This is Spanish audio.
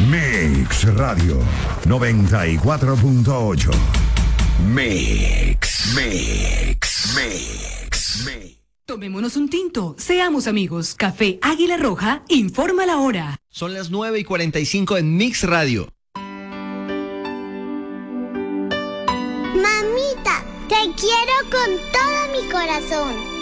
Mix Radio 94.8. Mix. Tomémonos un tinto, seamos amigos. Café Águila Roja informa la hora. Son las 9:45 en Mix Radio. Mamita, te quiero con todo mi corazón.